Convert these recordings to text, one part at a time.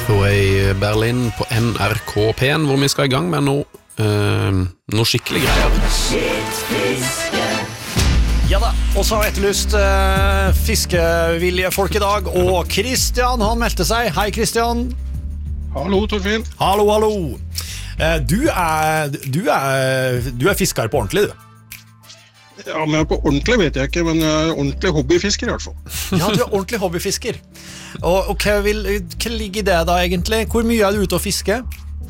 Metro i Berlin på NRK P1, hvor vi skal i gang med noe skikkelig greier. Ja da, og så har jeg etterlyst fiskevillige folk i dag, og Christian, han meldte seg. Hei Christian. Hallo Torfinn. Hallo, hallo. Du er fisker på ordentlig, du. Ja, men på ordentlig vet jeg ikke, men jeg er ordentlig hobbyfisker i hvert fall. Ja, du er ordentlig hobbyfisker. Og hva ligger i det da egentlig? Hvor mye er du ute og fisker?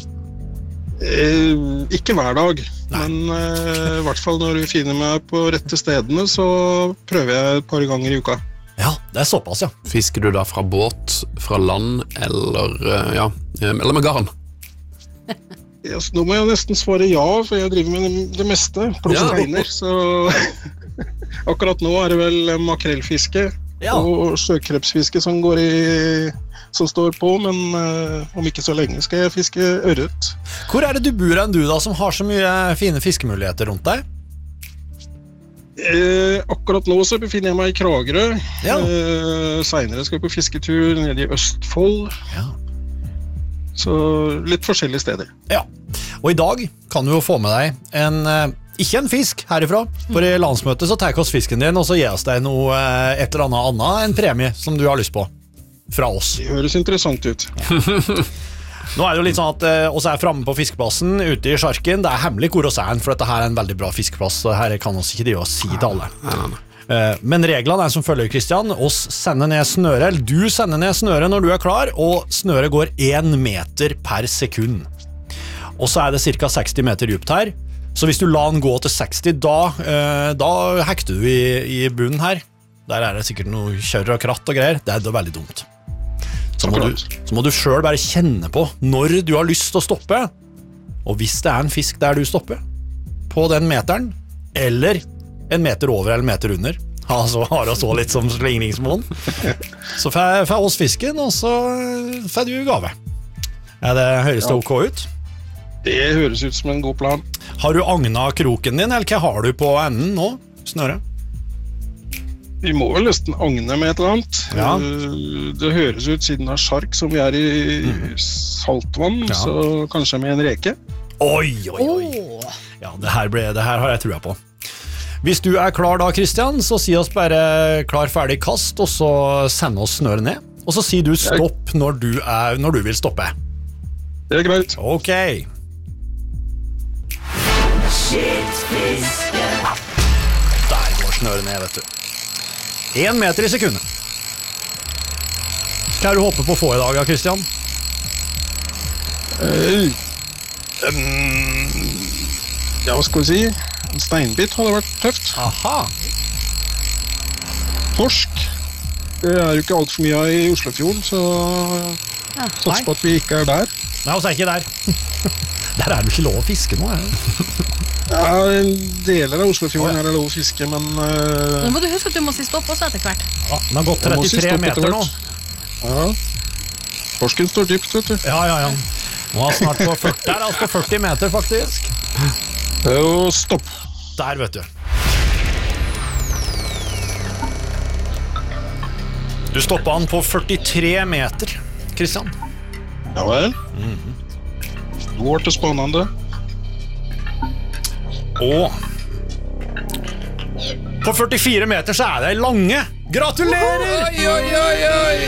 Ikke hver dag, men i hvert fall når du finner meg på rette stedene, så prøver jeg et par ganger i uka. Ja, det er såpass, ja. Fisker du da fra båt, fra land, eller med garn? Ja, så nå må jeg nesten svare ja, for jeg driver med det meste, pluss steiner, så akkurat nå er det vel makrellfiske og sjøkrepsfiske som står på, men om ikke så lenge skal jeg fiske ørret. Hvor er det du bor enn du da, som har så mye fine fiskemuligheter rundt deg? Akkurat nå så befinner jeg meg i Kragerø. Senere skal jeg på fisketur nede i Østfold. Ja. Så litt forskjellige steder. Ja, og i dag kan du jo få med deg ikke en fisk herifra, for i landsmøtet så tar oss fisken din, og så gir oss deg et eller annet, en premie som du har lyst på fra oss. Det høres interessant ut. Nå er det jo litt sånn at oss er fremme på fiskeplassen ute i Sjarken. Det er hemmelig hvor oss er, for dette her er en veldig bra fiskeplass, så her kan oss ikke si til alle. Men reglene er som følger, Christian. Oss sender ned snøret, eller du sender ned snøret når du er klar, og snøret går 1 meter per sekund. Og så er det cirka 60 meter dypt her, så hvis du lar den gå til 60, da hekter du i bunnen her. Der er det sikkert noe kjørre og kratt og greier. Det er da veldig dumt. Så må du selv bare kjenne på når du har lyst til å stoppe, og hvis det er en fisk der du stopper, på den meteren, eller en meter over eller en meter under, altså har oss også litt som slingringsmål, så får oss fisken, og så får du gave. Høres det ok ut? Det høres ut som en god plan. Har du agnet kroken din, eller hva har du på enden nå, snøret? Vi må vel nesten agne med et eller annet. Ja. Det høres ut siden det er sjark som vi er i saltvann, så kanskje med en reke. Oi. Ja, det her har jeg trua på. Hvis du er klar da, Christian, så si oss bare klar, ferdig, kast, og så send oss snøret ned. Og så sier du stopp når du vil stoppe. Det er greit. Ok. Der går snøret ned, vet du. 1 meter i sekundet. Hva er du håper på å få i dag, Christian? Ja, hva skal vi si? En steinbit hadde vært tøft. Aha. Torsk. Det er jo ikke alt for mye i Oslofjorden, så satser på at vi ikke er der. Nei, oss er ikke der. Der er det ikke lov å fiske nå, Ja, deler av Oslofjorden er det lov å fiske, men Nå må du huske at du må si stopp også etter hvert. Ja, den har gått 33 meter nå. Ja, torsken står dypt, vet du. Ja. Nå er snart på 40, der er altså på 40 meter faktisk. Og stopp. Der, vet du. Du stoppet han på 43 meter, Christian. Ja vel. Går til spennende. Og på 44 meter så er det lange. Gratulerer! Oi!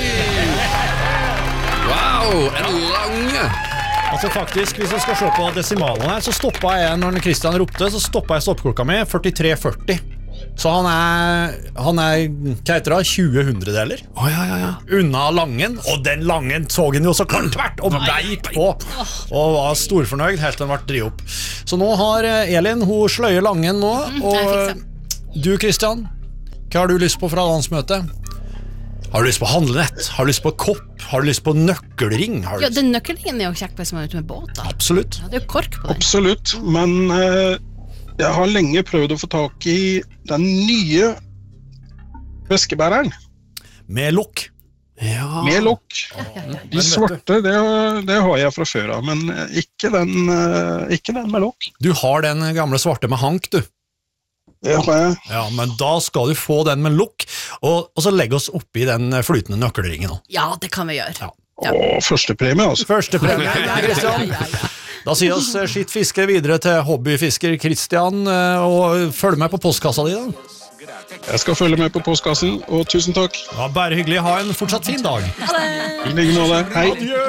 Wow, en lange! Altså faktisk, hvis jeg skal se på desimalen her, så stoppet jeg, når Christian ropte, så stoppet jeg stoppklokka mi 43,40. Så han er, hva heter det, 20 hundredeler unna langen, og den langen så han jo så klart tvert og beit på, og var storfornøyd helt til han ble drivet opp. Så nå har Elin, hun sløyer langen nå, og du Christian, hva har du lyst på fra landsmøtet? Har du lyst på handlenett? Har du lyst på kopp? Har du lyst på nøkkelring? Ja, den nøkkelringen er jo kjekt hvis man er ute med båt da. Absolutt. Ja, det er jo kork på den. Absolutt, men jeg har lenge prøvd å få tak i den nye veskebæreren. Med lokk. Ja. Med lokk. De svarte, det har jeg fra før av, men ikke den med lokk. Du har den gamle svarte med hank, du. Det har jeg. Ja, men da skal du få den med lokk, og så legge oss oppi den flytende nøkkelringen nå. Ja, det kan vi gjøre. Ja. Og førstepremie, altså. Førstepremie, Kristian. Da sier oss skitt fiske videre til hobbyfisker Kristian, og følg med på postkassa di da. Jeg skal følge med på postkassen, og tusen takk. Ja, bare hyggelig, ha en fortsatt fin dag. I like måte, hei. Adjø.